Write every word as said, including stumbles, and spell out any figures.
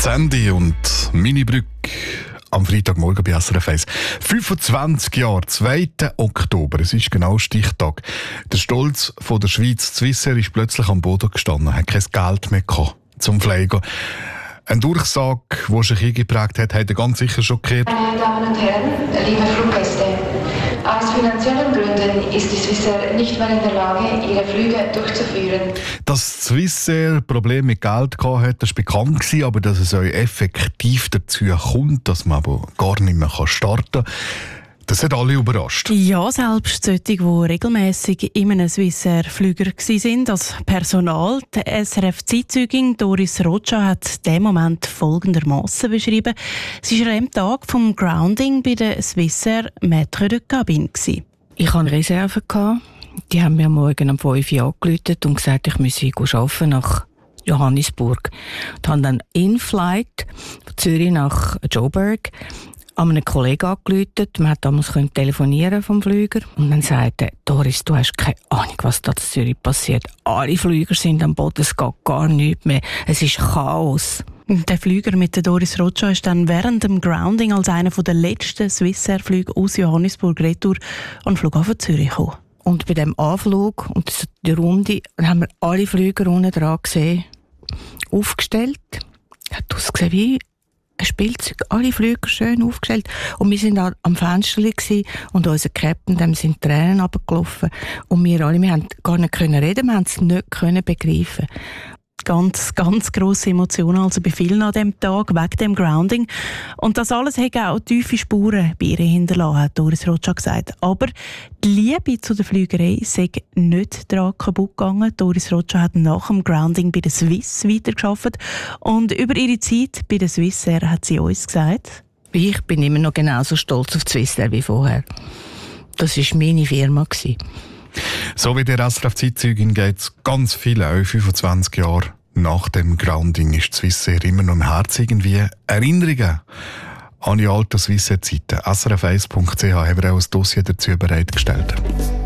Sandy und Minibrück am Freitagmorgen bei S R F eins. fünfundzwanzig Jahre, zweiter Oktober, es ist genau Stichtag. Der Stolz von der Schweiz, Swissair, ist plötzlich am Boden gestanden, hat kein Geld mehr gehabt zum Fliegen. Ein Durchsage, der sich eingeprägt hat, hat er ganz sicher schockiert. Meine Damen und Herren, liebe Fluggäste, aus finanziellen Gründen ist die Swissair nicht mehr in der Lage, ihre Flüge durchzuführen. Dass Swissair Probleme mit Geld hatte, das war bekannt, aber dass es euch effektiv dazu kommt, dass man aber gar nicht mehr starten kann, das hat alle überrascht. Ja, selbst solche, die regelmässig in einem Swissair-Flüger waren, als Personal. Die S R F-Zeitzeugin Doris Rocha hat diesen Moment folgendermassen beschrieben. Sie war an dem Tag vom Grounding bei der Swissair Maître de Cabine. Ich hatte eine Reserve. Die haben mir am Morgen um fünf Uhr angerufen und gesagt, ich müsse arbeiten nach Johannesburg. Ich habe dann in-Flight von Zürich nach Joburg an einen Kollegen angerufen. Man konnte damals telefonieren vom Flüger. Und dann sagte er, Doris, du hast keine Ahnung, was da in Zürich passiert. Alle Flüger sind am Boden, es geht gar nichts mehr. Es ist Chaos. Der Flüger mit der Doris Rocha ist dann während dem Grounding als einer der letzten Swissair-Flüge aus Johannesburg retour an den Flughafen Zürich gekommen. Und bei diesem Anflug und der Runde haben wir alle Flüger unten dran gesehen, aufgestellt. Hat ausgesehen wie ein Spielzeug, alle Flüger schön aufgestellt. Und wir waren am Fenster und unser Captain, dem sind Tränen runtergelaufen. Und wir alle, wir haben gar nicht reden, wir haben es nicht begreifen. Ganz, ganz grosse Emotionen also bei vielen an diesem Tag, wegen dem Grounding. Und das alles hat auch tiefe Spuren bei ihr hinterlassen, hat Doris Rocha gesagt. Aber die Liebe zu der Flügerei sei nicht daran kaputt gegangen. Doris Rocha hat nach dem Grounding bei der Swiss weitergearbeitet. Und über ihre Zeit bei der Swissair hat sie uns gesagt: Ich bin immer noch genauso stolz auf die Swissair wie vorher. Das war meine Firma. So wie der S R F-Zeitzeugin geht es ganz viele, auch fünfundzwanzig Jahre nach dem Grounding ist die Swissair immer noch im Herzen irgendwie. Erinnerungen an die alten Swissair-Zeiten. S R F eins punkt c h haben wir auch ein Dossier dazu bereitgestellt.